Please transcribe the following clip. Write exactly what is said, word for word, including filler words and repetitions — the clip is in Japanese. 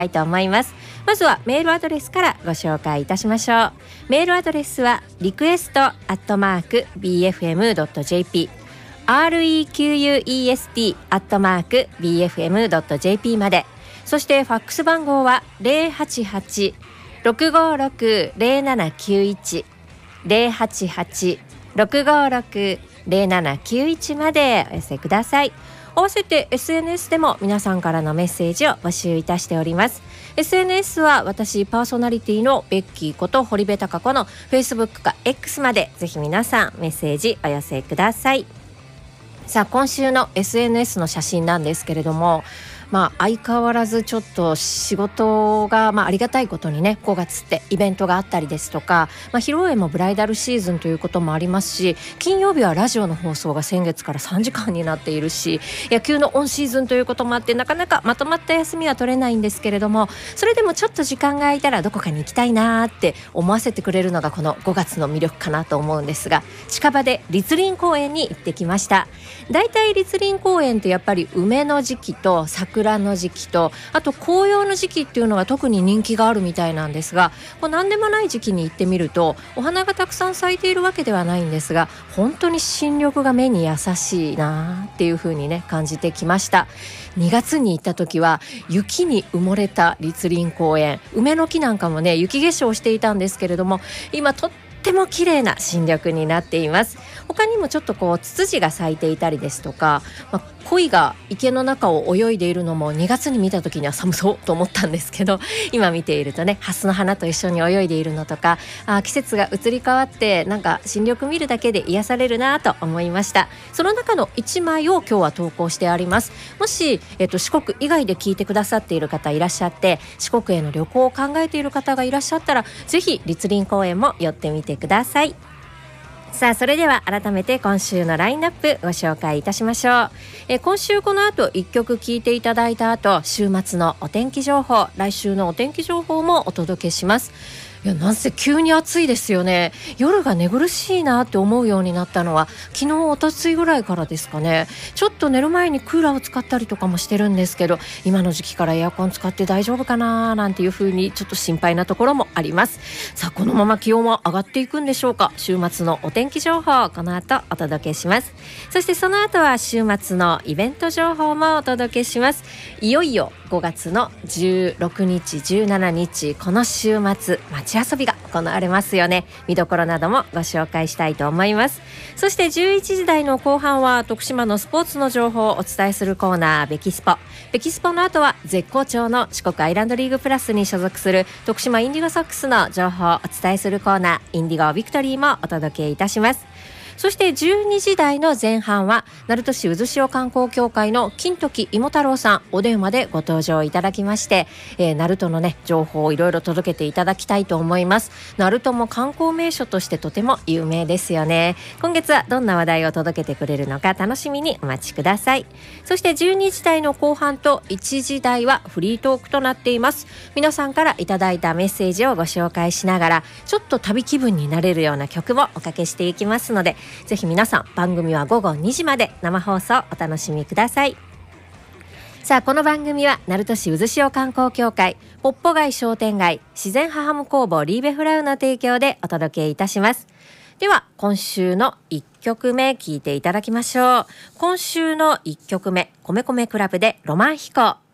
いと思います。まずはメールアドレスからご紹介いたしましょう。メールアドレスはリクエストアットマーク ビーエフエムドットジェーピー アールイーキューユーイーエスティー アットマーク ビーエフエムドットジェーピー まで。そしてファックス番号は ゼロはちはち ろくごろく ゼロななきゅういち ゼロはちはち ろくごろく ゼロななきゅういちまでお寄せください。合わせて エスエヌエス でも皆さんからのメッセージを募集いたしております。 エスエヌエス は私パーソナリティのベッキーこと堀部貴子の Facebook か X までぜひ皆さんメッセージお寄せください。さあ今週の エスエヌエス の写真なんですけれども、まあ、相変わらずちょっと仕事が、まあ、ありがたいことにねごがつってイベントがあったりですとか、まあ、披露宴もブライダルシーズンということもありますし、金曜日はラジオの放送が先月からさんじかんになっているし、野球のオンシーズンということもあってなかなかまとまった休みは取れないんですけれども、それでもちょっと時間が空いたらどこかに行きたいなって思わせてくれるのがこのごがつの魅力かなと思うんですが、近場で栗林公園に行ってきました。だいたい栗林公園ってやっぱり梅の時期と桜の時期とあと紅葉の時期っていうのが特に人気があるみたいなんですが、こう何でもない時期に行ってみるとお花がたくさん咲いているわけではないんですが、本当に新緑が目に優しいなっていう風にね感じてきました。にがつに行った時は雪に埋もれた栗林公園、梅の木なんかもね雪化粧していたんですけれども、今とってとっても綺麗な新緑になっています。他にもちょっとこうツツジが咲いていたりですとか、まあ、鯉が池の中を泳いでいるのもにがつに見た時には寒そうと思ったんですけど、今見ているとねハスの花と一緒に泳いでいるのとか、あ季節が移り変わってなんか新緑見るだけで癒されるなと思いました。その中のいちまいを今日は投稿してあります。もし、えっと、四国以外で聞いてくださっている方いらっしゃって、四国への旅行を考えている方がいらっしゃったらぜひ栗林公園も寄ってみてください。さあそれでは改めて今週のラインナップご紹介いたしましょう。え今週この後いっきょく聴いていただいた後、週末のお天気情報、来週のお天気情報もお届けします。いやなんせ急に暑いですよね。夜が寝苦しいなって思うようになったのは昨日おとついぐらいからですかね。ちょっと寝る前にクーラーを使ったりとかもしてるんですけど、今の時期からエアコン使って大丈夫かななんていう風にちょっと心配なところもあります。さあこのまま気温は上がっていくんでしょうか。週末のお天気情報この後お届けします。そしてその後は週末のイベント情報もお届けします。いよいよごがつのじゅうろくにちじゅうしちにちこの週末街遊びが行われますよね。見どころなどもご紹介したいと思います。そしてじゅういちじ台の後半は徳島のスポーツの情報をお伝えするコーナーベキスポ。ベキスポの後は絶好調の四国アイランドリーグプラスに所属する徳島インディゴソックスの情報をお伝えするコーナーインディゴビクトリーもお届けいたします。そしてじゅうにじ台の前半は鳴門市渦潮観光協会の金時芋太郎さんお電話でご登場いただきまして、えー、鳴門のね情報をいろいろ届けていただきたいと思います。鳴門も観光名所としてとても有名ですよね。今月はどんな話題を届けてくれるのか楽しみにお待ちください。そしてじゅうにじ台の後半といちじ台はフリートークとなっています。皆さんからいただいたメッセージをご紹介しながらちょっと旅気分になれるような曲もおかけしていきますので、ぜひ皆さん番組はごごにじまで生放送お楽しみください。さあこの番組は鳴門市渦潮観光協会ポッポ街商店街自然ハハム工房リーベフラウの提供でお届けいたします。では今週のいっきょくめ聴いていただきましょう。今週のいっきょくめ米米クラブでロマン飛行。